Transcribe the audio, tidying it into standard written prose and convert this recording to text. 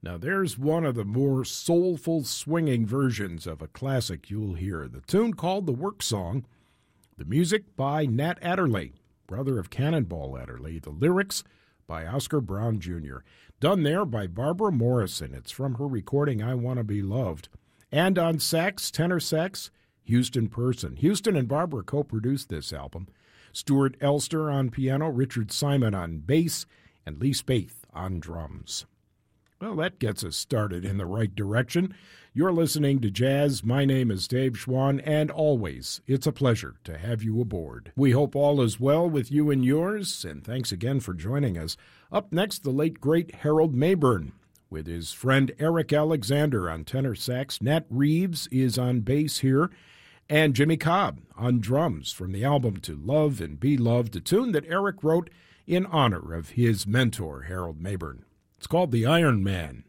Now, there's one of the more soulful, swinging versions of a classic you'll hear. The tune called The Work Song, the music by Nat Adderley, brother of Cannonball Adderley, the lyrics by Oscar Brown Jr., done there by Barbara Morrison. It's from her recording, I Want to Be Loved. And on sax, tenor sax, Houston Person. Houston and Barbara co-produced this album. Stuart Elster on piano, Richard Simon on bass, and Lee Spaeth on drums. Well, that gets us started in the right direction. You're listening to Jazz. My name is Dave Schwann, and always, it's a pleasure to have you aboard. We hope all is well with you and yours, and thanks again for joining us. Up next, the late, great Harold Mayburn with his friend Eric Alexander on tenor sax. Nat Reeves is on bass here, and Jimmy Cobb on drums from the album To Love and Be Loved, a tune that Eric wrote in honor of his mentor, Harold Mayburn. It's called The Iron Man.